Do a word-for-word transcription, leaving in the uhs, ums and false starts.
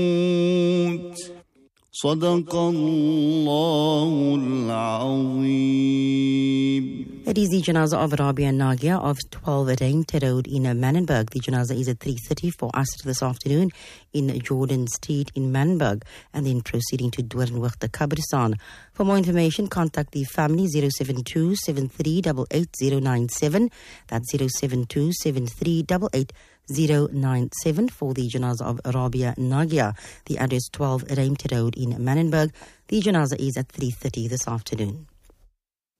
صدق الله العظيم. It is the janazah of Rabia Nagia of twelve Reimte Road in Manenberg. The janazah is at three thirty for Asr this afternoon in Jordan Street in Manenberg, and then proceeding to Doornweg the Kabristan. For more information, contact the family zero seven two seven three eight eight zero nine seven. That's zero seven two seven three eight eight zero nine seven for the janazah of Rabia Nagia. The address twelve Reimte Road in Manenberg. The janazah is at three thirty this afternoon.